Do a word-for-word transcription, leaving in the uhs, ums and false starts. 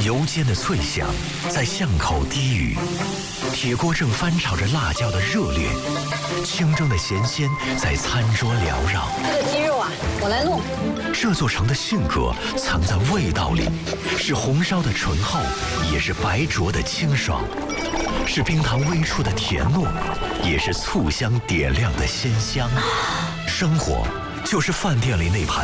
油煎的脆香在巷口低语，铁锅正翻炒着辣椒的热烈，清蒸的咸鲜在餐桌缭绕。 这个鸡肉啊，我来弄。 这座城的性格藏在味道里，是红烧的醇厚，也是白灼的清爽，是冰糖微触的甜糯，也是醋香点亮的鲜香。生活就是饭店里那盘